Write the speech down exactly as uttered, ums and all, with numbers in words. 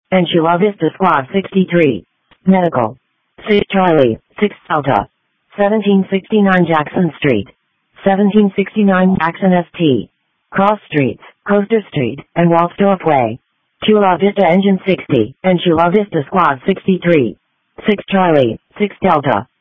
and Chula Vista Squad sixty-three. Medical. six Charlie, six Delta. seventeen sixty-nine Jackson Street. seventeen sixty-nine Jackson S T. Cross Streets, Coaster Street, and Waldorf Way. Chula Vista Engine sixty, and Chula Vista Squad sixty-three. six Charlie, six Delta.